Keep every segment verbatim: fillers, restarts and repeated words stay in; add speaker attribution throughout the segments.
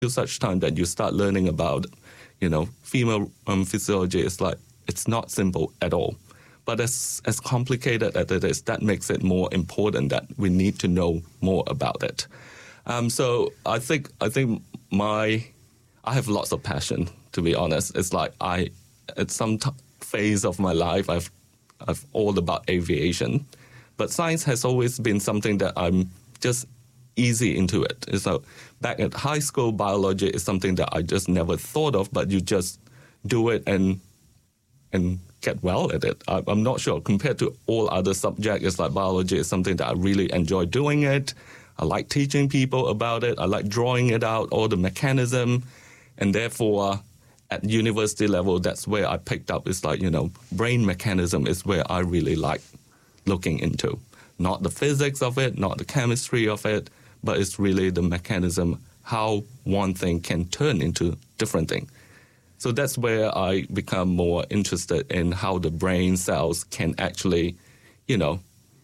Speaker 1: such time that you start learning about, you know, female um, physiology, it's like, it's not simple at all. But as, as complicated as it is, that makes it more important that we need to know more about it. Um, so I think I think my, I have lots of passion, to be honest. It's like I, at some t- phase of my life, I've, I've all about aviation. But science has always been something that I'm just easy into it. So back at high school, biology is something that I just never thought of, but you just do it and and get well at it. I, I'm not sure. Compared to all other subjects, it's like biology is something that I really enjoy doing it. I like teaching people about it. I like drawing it out, all the mechanism. And therefore, at university level, that's where I picked up. It's like, you know, brain mechanism is where I really like looking into. Not the physics of it, not the chemistry of it, but it's really the mechanism, how one thing can turn into different thing. So that's where I become more interested in how the brain cells can actually, you know,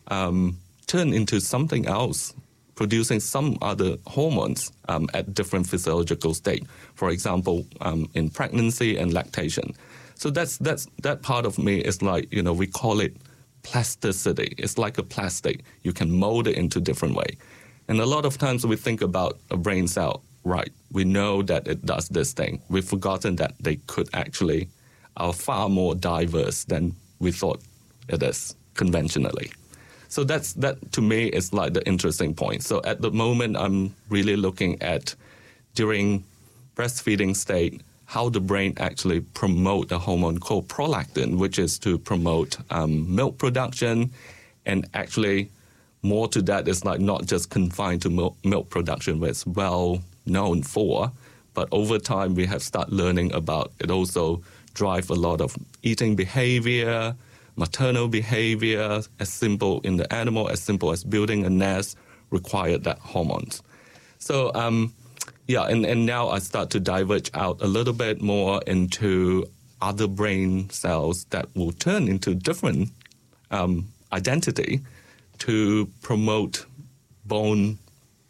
Speaker 1: um, turn into something else, producing some other hormones um, at different physiological state. For example, um, in pregnancy and lactation. So that's that's that part of me is like, you know, we call it plasticity. It's like a plastic. You can mold it into different way. And a lot of times we think about a brain cell, right? We know that it does this thing. We've forgotten that they could actually are far more diverse than we thought it is conventionally. So that's that to me is like the interesting point. So at the moment, I'm really looking at during breastfeeding state, how the brain actually promote a hormone called prolactin, which is to promote um, milk production. And actually more to that is like not just confined to milk, milk production, where it's well known for, but over time we have started learning about it also drive a lot of eating behavior, maternal behavior, as simple in the animal, as simple as building a nest, required that hormones. So, um, yeah, and, and now I start to diverge out a little bit more into other brain cells that will turn into different um, identity to promote bone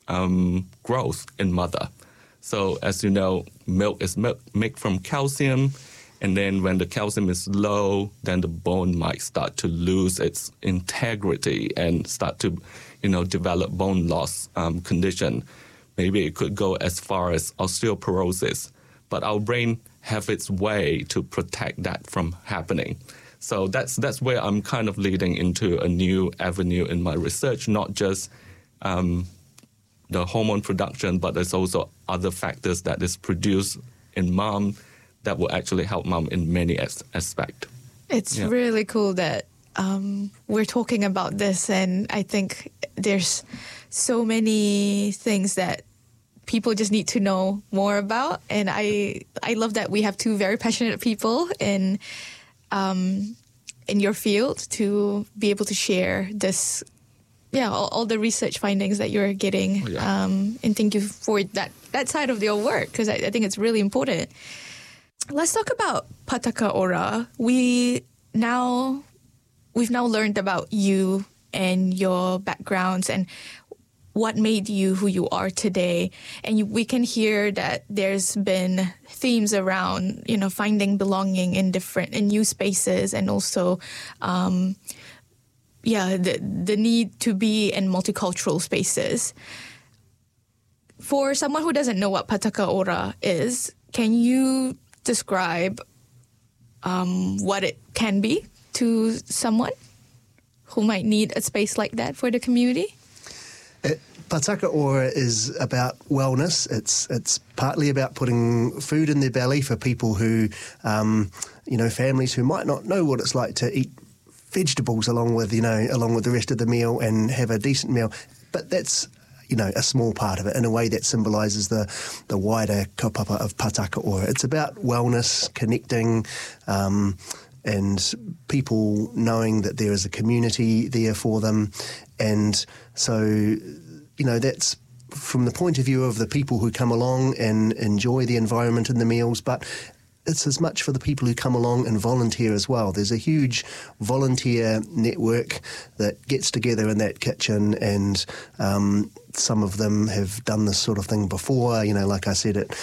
Speaker 1: um, growth in mother. So as you know, milk is milk, made from calcium, and then when the calcium is low, then the bone might start to lose its integrity and start to, you know, develop bone loss um, condition. Maybe it could go as far as osteoporosis, but our brain have its way to protect that from happening. So that's that's where I'm kind of leading into a new avenue in my research, not just um, the hormone production, but there's also other factors that is produced in mom that will actually help mom in many as- aspects.
Speaker 2: It's
Speaker 1: yeah.
Speaker 2: really cool that um, we're talking about this, and I think there's so many things that people just need to know more about. And I I love that we have two very passionate people in um, in your field to be able to share this, yeah, all, all the research findings that you're getting.
Speaker 1: Oh, yeah.
Speaker 2: um, and thank you for that that side of your work, because I, I think it's really important. Let's talk about Pataka Ora. We now we've now learned about you and your backgrounds and what made you who you are today. And you, we can hear that there's been themes around, you know, finding belonging in different, in new spaces, and also, um, yeah, the, the need to be in multicultural spaces. For someone who doesn't know what Pataka Ora is, can you describe um, what it can be to someone who might need a space like that for the community?
Speaker 3: It, Pataka Ora is about wellness. It's it's partly about putting food in their belly for people who, um, you know, families who might not know what it's like to eat vegetables along with, you know, along with the rest of the meal and have a decent meal. But that's, you know, a small part of it in a way that symbolises the, the wider kaupapa of Pataka Ora. It's about wellness, connecting, um, and people knowing that there is a community there for them. And so, you know, that's from the point of view of the people who come along and enjoy the environment and the meals, but it's as much for the people who come along and volunteer as well. There's a huge volunteer network that gets together in that kitchen, and um, some of them have done this sort of thing before. You know, like I said, at